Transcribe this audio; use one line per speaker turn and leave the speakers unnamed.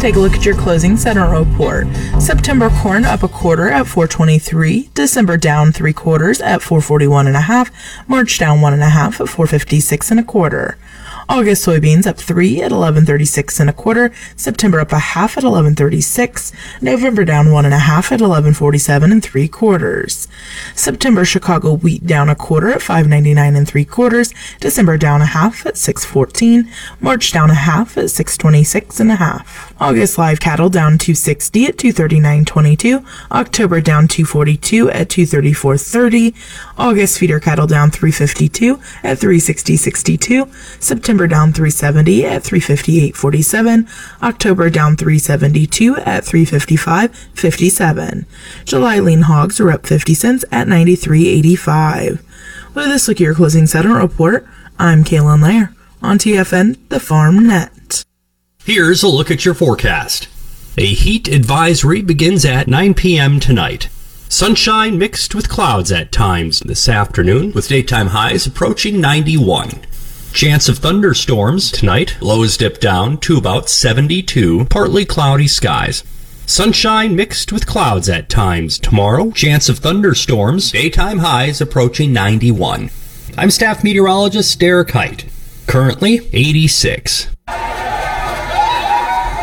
take a look at your closing center report. September corn up a quarter at $4.23. December down 3/4 at $4.41 1/2. March down 1 1/2 at $4.56 1/4. August soybeans up 3 at $11.36 1/4. September up a half at $11.36. November down 1 1/2 at $11.47 3/4. September Chicago wheat down a quarter at $5.99 3/4. December down a half at $6.14. March down a half at $6.26 1/2. August live cattle down 260 at $239.22. October down 242 at $234.30. August feeder cattle down 352 at $360.62. September down 370 at $358.47. October down 372 at $355.57. July lean hogs are up 50 cents at $93.85. With this look at your closing settlement report, I'm Kaylin Lair on TFN, the Farm Net.
Here's a look at your forecast. A heat advisory begins at 9 p.m. tonight. Sunshine mixed with clouds at times this afternoon, with daytime highs approaching 91. Chance of thunderstorms tonight. Lows dip down to about 72. Partly cloudy skies. Sunshine mixed with clouds at times tomorrow. Chance of thunderstorms. Daytime highs approaching 91. I'm staff meteorologist Derek Height. Currently 86.